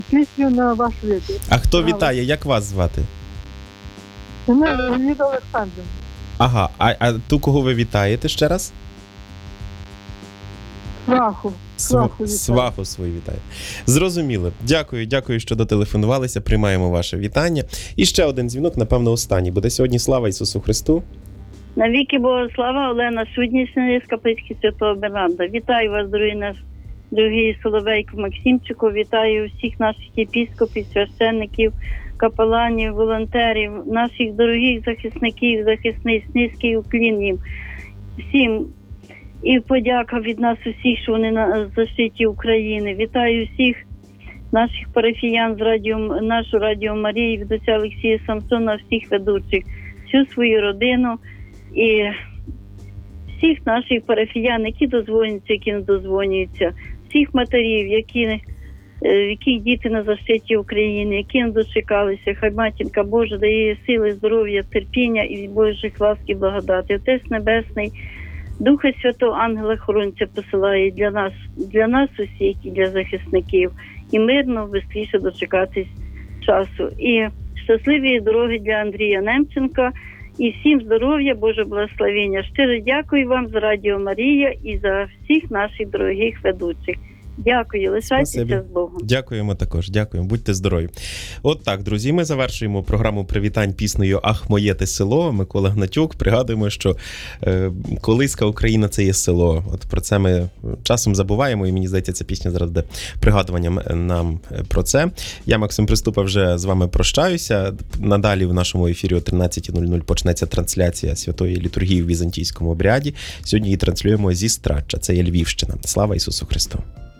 пісню на ваш вибір. А хто вітає? Як вас звати? Мене Леоніда Олександрівна. Ага, а ту, кого ви вітаєте ще раз? Сваху. Сваху вітаю. Сваху свою вітаю. Зрозуміло. Дякую, що дотелефонувалися. Приймаємо ваше вітання. І ще один дзвінок, напевно, останній. Буде сьогодні. Слава Ісусу Христу. Навіки Богослава, Олена Суднісна з Каплицьки Святого Бернарда. Вітаю вас, дорогі Соловейко Максимчику. Вітаю всіх наших єпіскопів, священників, капеланів, волонтерів, наших дорогих захисників, захисниць, низький уклін їм. Всім і подяка від нас усіх, що вони на защиті України. Вітаю всіх наших парафіян з нашої Радіо Марії, від отця Олексія Самсона, всіх ведучих, всю свою родину і всіх наших парафіян, які дозвонюються, які не дозвонюються, всіх матерів, яких діти на защиті України, які не дочекалися. Хай Матінка Божа дає сили, здоров'я, терпіння і Божих ласки, благодати. Отець Небесний, Духа Святого, ангела-хоронця посилає для нас усіх і для захисників. І мирно, швидше дочекатись часу. І щасливі дороги для Андрія Немченка. І всім здоров'я, Боже благословення. Щиро дякую вам за Радіо Марія і за всіх наших дорогих ведучих. Дякую, лишайтеся з Богом. Дякуємо також, дякуємо, будьте здорові. От так, друзі, ми завершуємо програму привітань піснею «Ах, моє ти село». Микола Гнатюк. Пригадуємо, що колиська Україна – це є село. От про це ми часом забуваємо, і мені здається, ця пісня зараз буде пригадуванням нам про це. Я, Максим Приступа, вже з вами прощаюся. Надалі в нашому ефірі о 13:00 почнеться трансляція Святої літургії в візантійському обряді. Сьогодні її транслюємо зі Страча, це є Львівщина. Слава Ісусу Христу!